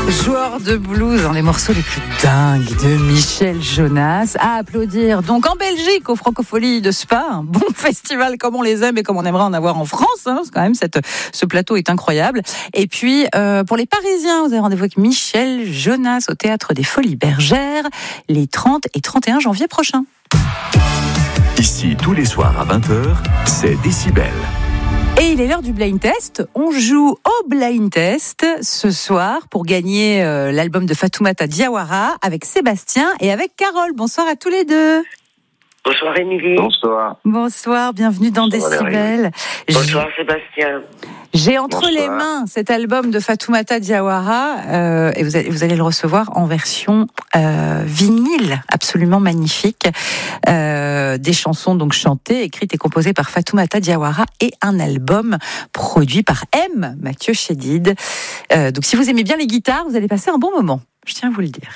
Joueur de blues dans les morceaux les plus dingues de Michel Jonas. À applaudir donc en Belgique aux Francopholies de Spa. Un bon festival comme on les aime et comme on aimerait en avoir en France. Parce que quand même, ce plateau est incroyable. Et puis, pour les Parisiens, vous avez rendez-vous avec Michel Jonas au Théâtre des Folies Bergères les 30 et 31 janvier prochains. Ici, tous les soirs à 20h, c'est Décibel. Et il est l'heure du blind test. On joue au blind test ce soir pour gagner l'album de Fatoumata Diawara avec Sébastien et avec Carole. Bonsoir à tous les deux. Bonsoir Émilie. Bonsoir. Bonsoir, bienvenue dans Décibel. Bonsoir Sébastien. J'ai entre les mains cet album de Fatoumata Diawara et vous allez le recevoir en version vinyle, absolument magnifique. Des chansons donc chantées, écrites et composées par Fatoumata Diawara et un album produit par Mathieu Chédid. Donc si vous aimez bien les guitares, vous allez passer un bon moment. Je tiens à vous le dire.